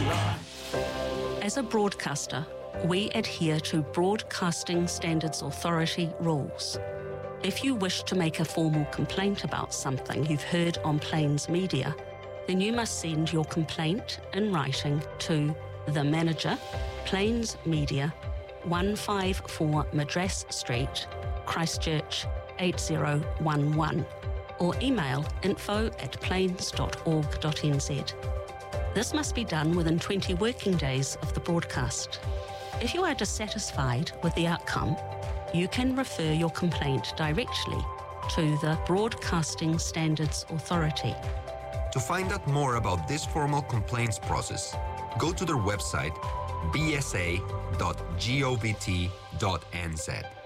As a broadcaster, we adhere to Broadcasting Standards Authority rules. If you wish to make a formal complaint about something you've heard on Plains Media, then you must send your complaint in writing to the manager, Plains Media, 154 Madras Street, Christchurch 8011, or email info@plains.org.nz. This must be done within 20 working days of the broadcast. If you are dissatisfied with the outcome, you can refer your complaint directly to the Broadcasting Standards Authority. To find out more about this formal complaints process, go to their website bsa.govt.nz.